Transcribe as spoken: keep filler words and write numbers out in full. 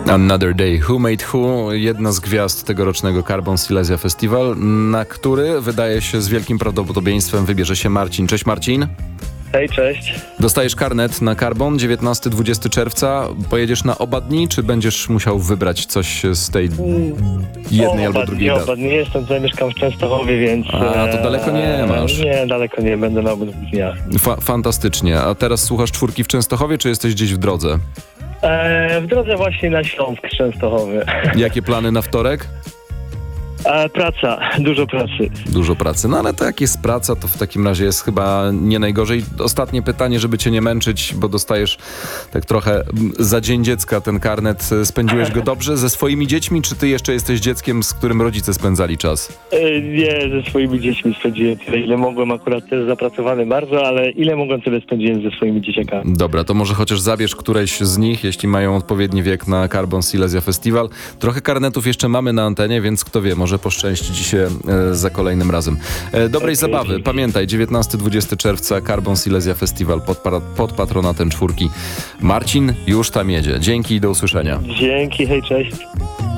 Another Day, Who Made Who, jedna z gwiazd tegorocznego Carbon Silesia Festival, na który wydaje się z wielkim prawdopodobieństwem wybierze się Marcin. Cześć Marcin. Hej, cześć. Dostajesz karnet na Carbon dziewiętnastego dwudziestego czerwca. Pojedziesz na oba dni, czy będziesz musiał wybrać coś z tej jednej o, albo oba, drugiej nie, daty? oba, nie jestem, tutaj mieszkam w Częstochowie, więc... A, to daleko nie masz. Nie, daleko nie, będę na obydwu dniach. Fa- fantastycznie. A teraz słuchasz czwórki w Częstochowie, czy jesteś gdzieś w drodze? E, w drodze właśnie na Śląsk Częstochowy. Jakie plany na wtorek? E, praca, dużo pracy. Dużo pracy. No ale to jak jest praca, to w takim razie jest chyba nie najgorzej. Ostatnie pytanie, żeby cię nie męczyć, bo dostajesz tak trochę za dzień dziecka ten karnet. Spędziłeś go dobrze ze swoimi dziećmi, czy ty jeszcze jesteś dzieckiem, z którym rodzice spędzali czas? E, nie, ze swoimi dziećmi spędziłem tyle, ile mogłem. Akurat też zapracowany bardzo, ale ile mogłem, tyle spędziłem ze swoimi dzieciakami. Dobra, to może chociaż zabierz któreś z nich, jeśli mają odpowiedni wiek na Carbon Silesia Festival. Trochę karnetów jeszcze mamy na antenie, więc kto wie, może poszczęści ci się e, za kolejnym razem. E, dobrej Okay, zabawy. dzięki. Pamiętaj, dziewiętnastego dwudziestego czerwca Carbon Silesia Festival pod, para, pod patronatem czwórki. Marcin już tam jedzie. Dzięki i do usłyszenia. Dzięki, hej, cześć.